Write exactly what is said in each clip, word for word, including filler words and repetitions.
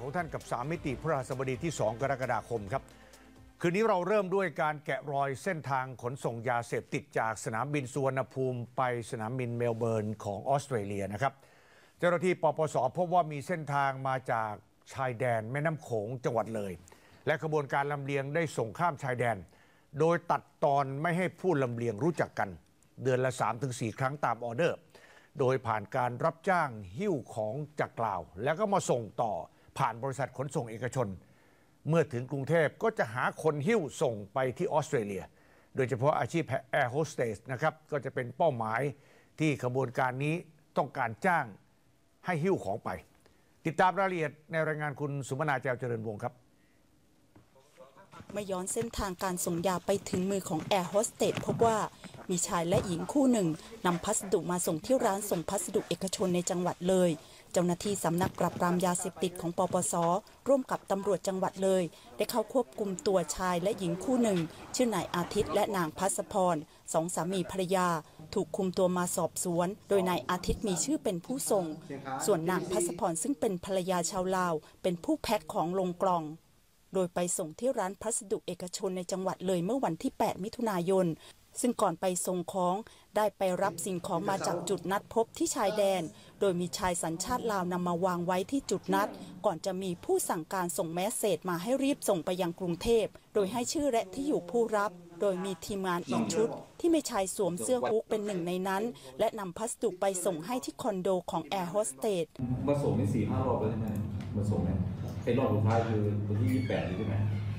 ของท่านกับสามมิติพฤหัสบดีที่สองกรกฎาคมครับคืนนี้เราเริ่มด้วยการแกะรอยเส้นทางขนส่งยาเสพติดจากสนามบินสุวรรณภูมิไปสนามบินเมลเบิร์นของออสเตรเลียนะครับเจ้าหน้าที่ปปส.พบว่ามีเส้นทางมาจากชายแดนแม่น้ำโขงจังหวัดเลยและขบวนการลำเลียงได้ส่งข้ามชายแดนโดยตัดตอนไม่ให้ผู้ลำเลียงรู้จักกันเดือนละ สามถึงสี่ ครั้งตามออเดอร์โดยผ่านการรับจ้างหิ้วของจากกล่าวแล้วก็มาส่งต่อผ่านบริษัทขนส่งเอกชนเมื่อถึงกรุงเทพก็จะหาคนหิ้วส่งไปที่ออสเตรเลียโดยเฉพาะอาชีพแอร์โฮสเตสนะครับก็จะเป็นเป้าหมายที่ขบวนการนี้ต้องการจ้างให้หิ้วของไปติดตามรายละเอียดในรายงานคุณสุมนาแจวเจริญวงศ์ครับมาย้อนเส้นทางการส่งยาไปถึงมือของแอร์โฮสเตสพบว่ามีชายและหญิงคู่หนึ่งนำพัสดุมาส่งที่ร้านส่งพัสดุเอกชนในจังหวัดเลยเจ้าหน้าที่สำนักปราบปรามยาเสพติดของปปส.ร่วมกับตำรวจจังหวัดเลยได้เข้าควบคุมตัวชายและหญิงคู่หนึ่งชื่อนายอาทิตย์และนางพัสพรสองสามีภรรยาถูกคุมตัวมาสอบสวนโดยนายอาทิตย์มีชื่อเป็นผู้ส่งส่วนนางพัสพรซึ่งเป็นภรรยาชาวลาวเป็นผู้แพ็คของลงกล่องโดยไปส่งที่ร้านพัสดุเอกชนในจังหวัดเลยเมื่อวันที่แปดมิถุนายนซึ่งก่อนไปส่งของได้ไปรับสิ่งของมาจากจุดนัดพบที่ชายแดนโดยมีชายสัญชาติลาวนำมาวางไว้ที่จุดนัดก่อนจะมีผู้สั่งการส่งแมสเสจมาให้รีบส่งไปยังกรุงเทพโดยให้ชื่อและที่อยู่ผู้รับโดยมีทีมงานอีกชุดที่มีชายสวมเสื้อฮุกเป็นหนึ่งในนั้นและนำพัสดุไปส่งให้ที่คอนโดของแอร์โฮสเตสมาส่งในสี่ห้ารอบแล้วใช่ไหมมาส่งเนี่ยไอ้รอบสุดท้ายคือวันที่ยี่สิบแปดใช่ไหม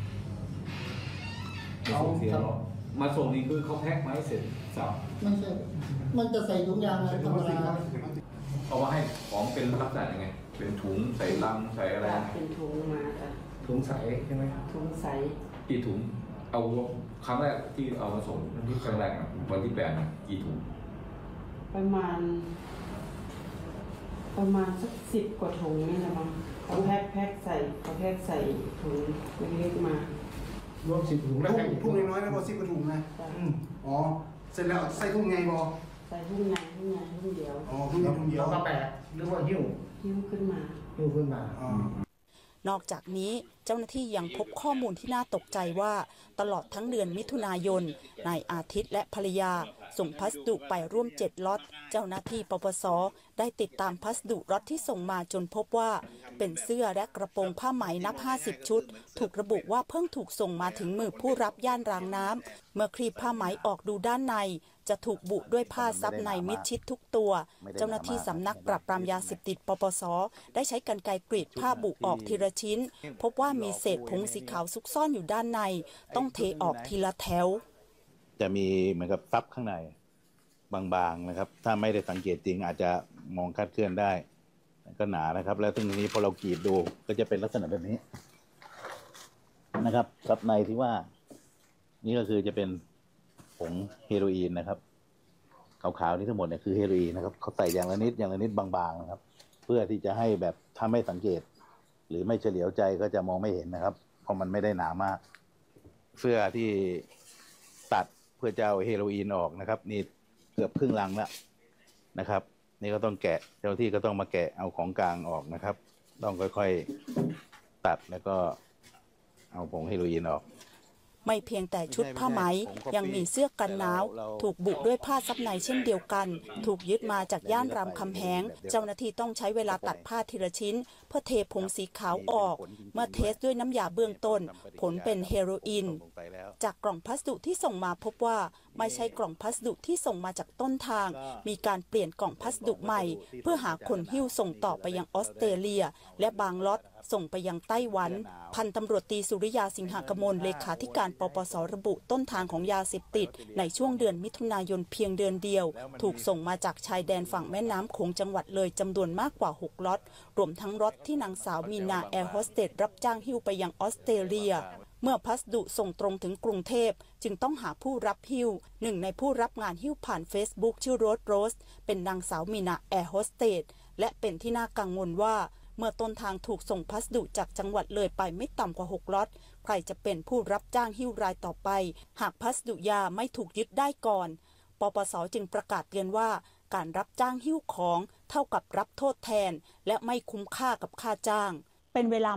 มาส่งเสียรอบมาส่งนี่คือเขาแพ็คมาให้เสร็จสับไม่ใช่มันจะใส่ถุงยางอะไรธรรมดาเอามาให้ของเป็นลักษณะยังไงเป็นถุงใส่ลังใส่อะไรเป็นถุงมาค่ะถุงใสใช่ไหมถุงใสกี่ถุงเอาครั้งแรกที่เอามาส่งที่ครั้งแรกวันที่แปดกี่ถุงประมาณประมาณสักสิบกว่าถุงนี่แหละมั้งเขาแพ็คแพ็คใส่เขาแพ็คใส่ถุงเล็กๆมารวมสิบถุงแล้วถุงน้อยๆนะพอสิบกว่าถุงนะอ๋อเสร็จแล้วใส่ถุงไงบอใส่ถุงไงถุงไงถุงเดียวอ๋อถุงเดียวถุงเดียวแล้วก็แปะหรือว่าหิ้วหิ้วขึ้นมาหิ้วขึ้นมานอกจากนี้เจ้าหน้าที่ยังพบข้อมูลที่น่าตกใจว่าตลอดทั้งเดือนมิถุนายนนายอาทิตย์และภรรยาส่งพัสดุไปร่วมเจ็ดล็อตเจ้าหน้าที่ปปส.ได้ติดตามพัสดุล็อตที่ส่งมาจนพบว่าเป็นเสื้อและกระโปรงผ้าไหมนับห้าสิบชุดถูกระบุว่าเพิ่งถูกส่งมาถึงมือผู้รับย่านรางน้ำเมื่อคลี่ผ้าไหมออกดูด้านในจะถูกบุด้วยผ้าซับในมิดชิดทุกตัวเจ้าหน้าที่สำนักปราบปรามยาเสพติดปปส.ได้ใช้กรรไกรกรีดผ้าบุออกทีละชิ้นพบว่ามีเศษผงสีขาวซุกซ่อนอยู่ด้านในต้องเทออกทีละแถวจะมีเหมือนกับซับข้างในบางๆนะครับถ้าไม่ได้สังเกตจริงอาจจะมองคลาดเคลื่อนได้ก็หนานะครับแล้วทีนี้พอเรากรีดดูก็จะเป็นลักษณะแบบนี้นะครับซับในที่ว่านี่ก็คือจะเป็นผงเฮโรอีนนะครับขาวๆนี่ทั้งหมดเนี่ยคือเฮโรอีนนะครับเขาใส่อย่างละนิดอย่างละนิดบางๆนะครับเพื่อที่จะให้แบบถ้าไม่สังเกตหรือไม่เฉลียวใจก็จะมองไม่เห็นนะครับเพราะมันไม่ได้หนามากเพื่อที่ตัดเพื่อจะเอาเฮโรอีนออกนะครับนี่เกือบครึ่งลังแล้วนะครับนี่ก็ต้องแกะเจ้าที่ก็ต้องมาแกะเอาของกลางออกนะครับต้องค่อยๆตัดแล้วก็เอาผงเฮโรอีนออกไม่เพียงแต่ชุดผ้าไหมยังมีเสื้อกันหนาวถูกบุด้วยผ้าซับในเช่นเดียวกันถูกยึดมาจากย่านรามคำแหงเจ้าหน้าที่ต้องใช้เวลาตัดผ้าทีละชิ้นเพื่อเทผงสีขาวออกเมื่อเทสด้วยน้ำยาเบื้องต้นผลเป็นเฮโรอีนจากกล่องพัสดุที่ส่งมาพบว่าไม่ใช่กล่องพัสดุที่ส่งมาจากต้นทางมีการเปลี่ยนกล่องพัสดุใหม่เพื่อหาคนหิ้วส่งต่อไปยังออสเตรเลียและบางล็อตส่งไปยังไต้หวันพันตำรวจตรีสุริยาสิงหกมลเลขาธิการปปส.ระบุต้นทางของยาเสพติดในช่วงเดือนมิถุนายนเพียงเดือนเดียวถูกส่งมาจากชายแดนฝั่งแม่น้ำโขงจังหวัดเลยจำนวนมากกว่าหกล็อตรวมทั้งล็อตที่นางสาวมีนาแอร์โฮสเตสรับจ้างหิ้วไปยังออสเตรเลียเมื่อพัสดุส่งตรงถึงกรุงเทพจึงต้องหาผู้รับหิ้วหนึ่งในผู้รับงานหิ้วผ่านเฟซบุ๊กชื่อโรสโรสเป็นนางสาวมีนาแอร์โฮสเตสและเป็นที่น่ากังวลว่าเมื่อต้นทางถูกส่งพัสดุจากจังหวัดเลยไปไม่ต่ำกว่าหกล็อตใครจะเป็นผู้รับจ้างหิ้วรายต่อไปหากพัสดุยาไม่ถูกยึดได้ก่อนปปส.จึงประกาศเตือนว่าการรับจ้างหิ้วของเท่ากับรับโทษแทนและไม่คุ้มค่ากับค่าจ้างเป็นเวลา